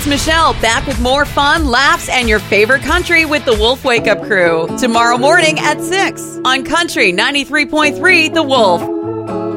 It's Michelle, back with more fun, laughs, and your favorite country with the Wolf Wake Up Crew. Tomorrow morning at 6 on Country 93.3 The Wolf.